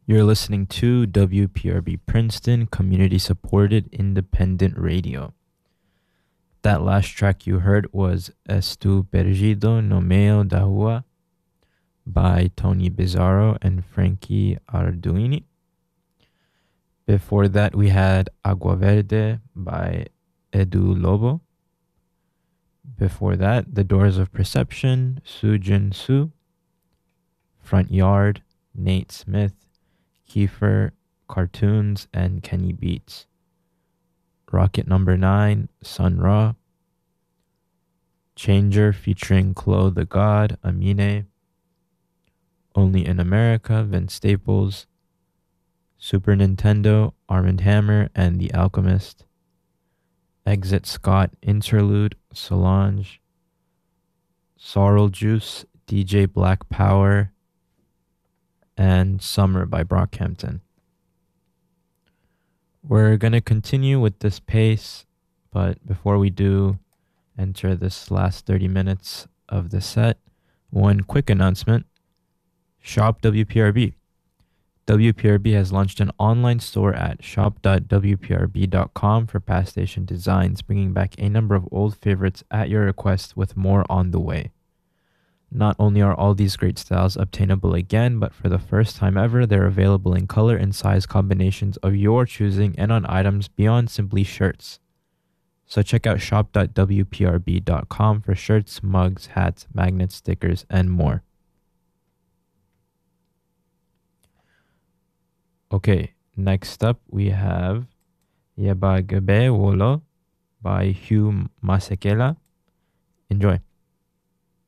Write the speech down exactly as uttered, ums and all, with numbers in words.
You're listening to W P R B Princeton, community supported independent radio. That last track you heard was Estu Perdido no Meio da Rua by Tony Bizarro and Frankie Arduini. Before that, we had Agua Verde by Edu Lobo. Before that, The Doors of Perception, Sujin Su. Front Yard, Nate Smith, Kiefer Cartoons, and Kenny Beats. Rocket Number nine, Sun Ra. Changer featuring Chloe the God, Amine. Only in America, Vince Staples. Super Nintendo, Armand Hammer and The Alchemist. Exit Scott Interlude, Solange. Sorrel Juice, D J Black Power, and Summer by Brockhampton. We're going to continue with this pace, but before we do enter this last thirty minutes of the set, one quick announcement. Shop W P R B. W P R B has launched an online store at shop dot w p r b dot com for past station designs, bringing back a number of old favorites at your request with more on the way. Not only are all these great styles obtainable again, but for the first time ever, they're available in color and size combinations of your choosing and on items beyond simply shirts. So check out shop dot w p r b dot com for shirts, mugs, hats, magnets, stickers, and more. Okay, next up we have Yeba Gabe Wolo by Hugh Masekela. Enjoy.